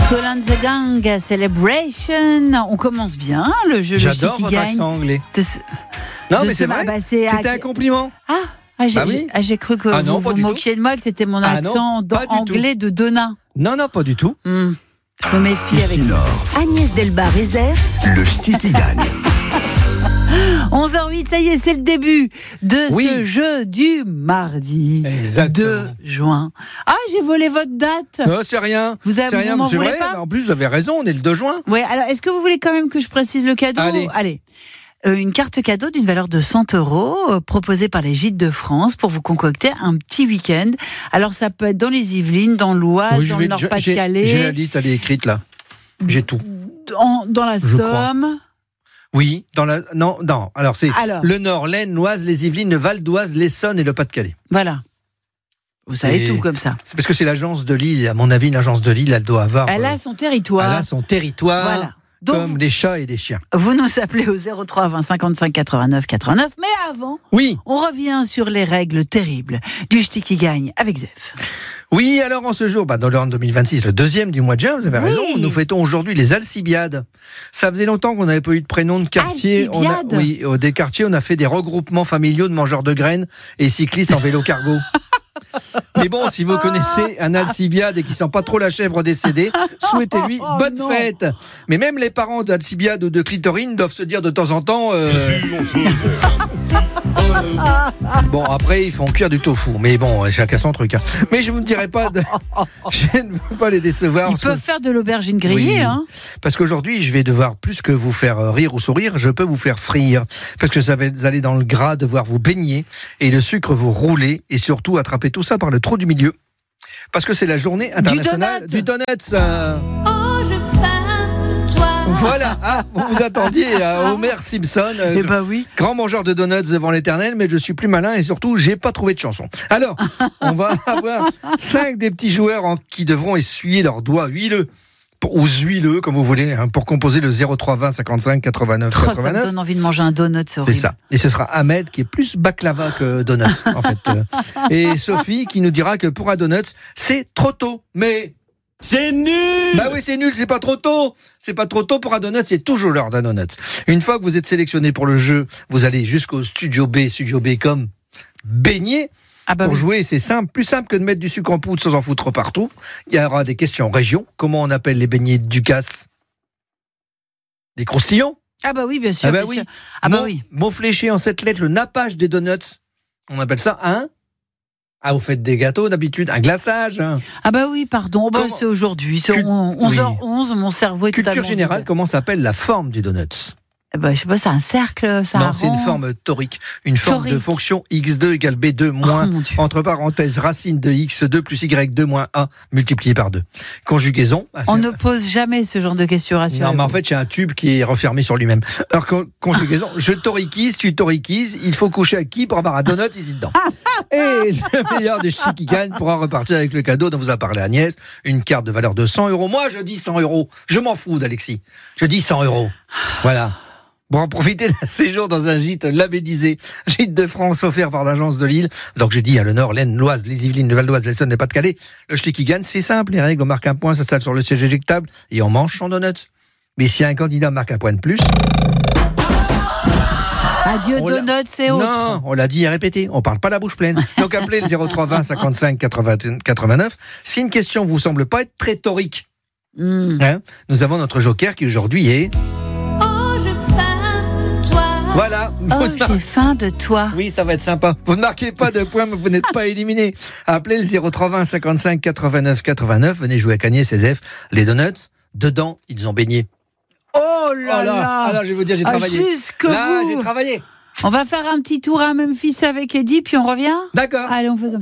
Kool and the Gang, Celebration. On commence bien le jeu. J'adore le votre accent anglais. Non, mais c'est vrai. C'était un compliment. J'ai cru que vous vous moquiez de moi, que c'était mon accent anglais de Donna. Non, pas du tout. Je me méfie avec Agnès Delbar et Zef. Le ch'ti qui gagne. 11h08, ça y est, c'est le début de ce jeu du mardi 2 juin. Ah, j'ai volé votre date. Non, c'est rien. Vous m'en voulez vrai. pas ? En plus, vous avez raison, on est le 2 juin. Oui, alors est-ce que vous voulez quand même que je précise le cadeau ? Allez. Une carte cadeau d'une valeur de 100 € proposée par les Gîtes de France pour vous concocter un petit week-end. Alors ça peut être dans les Yvelines, dans l'Oise, dans le Nord-Pas-de-Calais. J'ai la liste, elle est écrite là. J'ai tout. Dans la Somme. Oui, non. Alors c'est le Nord, l'Aisne, l'Oise, les Yvelines, le Val d'Oise, l'Essonne et le Pas-de-Calais. Voilà. Vous savez tout comme ça. C'est parce que c'est l'agence de Lille. À mon avis, l'agence de Lille, elle doit avoir. Elle a son territoire. Elle a son territoire. Voilà. Donc, comme les chats et les chiens. Vous nous appelez au 03 20 55 89 89. Mais avant, on revient sur les règles terribles du ch'ti qui gagne avec Zef. Oui, alors en ce jour, dans l'an 2026, le 2e du mois de juin, vous avez raison, nous fêtons aujourd'hui les Alcibiades. Ça faisait longtemps qu'on n'avait pas eu de prénom de quartier. Des quartiers, on a fait des regroupements familiaux de mangeurs de graines et cyclistes en vélo cargo. Mais bon, si vous connaissez un Alcibiade et qui sent pas trop la chèvre décédée, souhaitez-lui bonne fête. Mais même les parents d'Alcibiade ou de Clitorine doivent se dire de temps en temps... Bon, après, ils font cuire du tofu. Mais bon, chacun son truc. Mais je ne vous dirai pas... Je ne veux pas les décevoir. Ils peuvent faire de l'aubergine grillée. Parce qu'aujourd'hui, je vais devoir, plus que vous faire rire ou sourire, je peux vous faire frire. Parce que ça va aller dans le gras, devoir vous baigner et le sucre vous rouler et surtout attraper tout ça par le trou du milieu. Parce que c'est la journée internationale du donut. Voilà, vous vous attendiez à Homer Simpson, grand mangeur de donuts devant l'éternel, mais je suis plus malin et surtout, j'ai pas trouvé de chanson. Alors, on va avoir 5 des petits joueurs qui devront essuyer leurs doigts huileux, ou huileux, comme vous voulez, pour composer le 03 20 55 89 89. Ça me donne envie de manger un donut, c'est horrible. C'est ça. Et ce sera Ahmed qui est plus baklava que donut, en fait. Et Sophie qui nous dira que pour un donut, c'est trop tôt, mais... C'est nul! Bah oui, c'est nul, c'est pas trop tôt. C'est pas trop tôt pour un donut, c'est toujours l'heure d'un donut. Une fois que vous êtes sélectionné pour le jeu, vous allez jusqu'au Studio B comme baigner. Pour jouer, c'est simple, plus simple que de mettre du sucre en poudre sans en foutre partout. Il y aura des questions région. Comment on appelle les beignets de Ducasse? Des croustillons? Ah bah oui, bien sûr. Mot fléché en 7 lettres, le nappage des donuts. On appelle ça un... Ah, vous faites des gâteaux d'habitude, un glaçage. Ah bah oui, pardon, c'est aujourd'hui, c'est 11h11, mon cerveau est totalement... Culture générale, comment s'appelle la forme du donut? Je sais pas, c'est un cercle, Non, c'est une forme torique. Une forme de fonction x2 égale b2 moins, entre parenthèses, racine de x2 plus y2 moins a multiplié par 2. Conjugaison. On ne pose jamais ce genre de questions, rassurez-vous. Non, mais en fait, j'ai un tube qui est refermé sur lui-même. Alors, conjugaison, je toriquise, tu toriquises, il faut coucher à qui pour avoir un donut ici dedans? Et le meilleur des ch'tis qui gagne pourra repartir avec le cadeau dont vous a parlé Agnès, une carte de valeur de 100 €. Moi, je dis 100 €. Je m'en fous d'Alexis. Je dis 100 €. Voilà. Pour en profiter d'un séjour dans un gîte labellisé Gîte de France offert par l'agence de Lille. Donc j'ai dit le Nord, l'Aisne, l'Oise, les Yvelines, le Val d'Oise, l'Essonne, le Pas-de-Calais. Le ch'ti qui gagne, c'est simple. Les règles, on marque un point, ça s'installe sur le siège éjectable et on mange son donut. Mais si un candidat marque un point de plus... Adieu donuts et autres. Non, on l'a dit et répété, on parle pas la bouche pleine. Donc appelez le 03 20 55 89. Si une question vous semble pas être très torique, nous avons notre joker qui aujourd'hui est... Voilà. J'ai faim de toi. Oui, ça va être sympa. Vous ne marquez pas de points, mais vous n'êtes pas éliminé. Appelez le 03 20 55 89 89. Venez jouer à Agnès et Zef. Les donuts, dedans, ils ont baigné. Oh là là. Alors, je vais vous dire, j'ai travaillé. Là, j'ai travaillé. On va faire un petit tour à Memphis avec Eddie, puis on revient. D'accord. Allez, on fait comme